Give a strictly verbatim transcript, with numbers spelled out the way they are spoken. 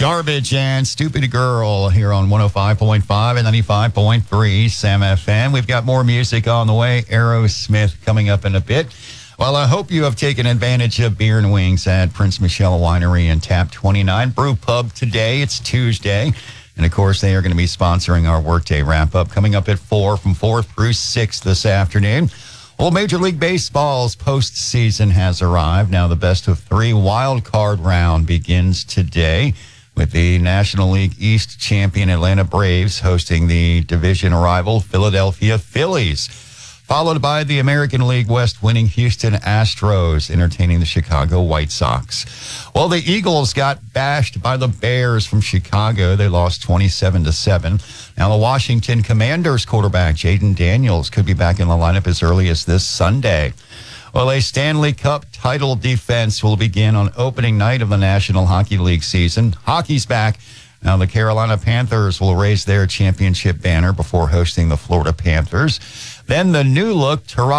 Garbage and Stupid Girl here on one oh five point five and ninety-five point three Sam F M. We've got more music on the way. Aerosmith coming up in a bit. Well, I hope you have taken advantage of beer and wings at Prince Michelle Winery and Tap twenty-nine Brew Pub today. It's Tuesday. And, of course, they are going to be sponsoring our Workday Wrap-Up coming up at four from four through six this afternoon. Well, Major League Baseball's postseason has arrived. Now the best of three wild card round begins today with the National League East champion Atlanta Braves hosting the division rival Philadelphia Phillies, followed by the American League West winning Houston Astros entertaining the Chicago White Sox. Well, the Eagles got bashed by the Bears from Chicago. They lost twenty-seven to seven. Now the Washington Commanders quarterback Jaden Daniels could be back in the lineup as early as this Sunday. Well, a Stanley Cup title defense will begin on opening night of the National Hockey League season. Hockey's back. Now, the Carolina Panthers will raise their championship banner before hosting the Florida Panthers. Then the new look Toronto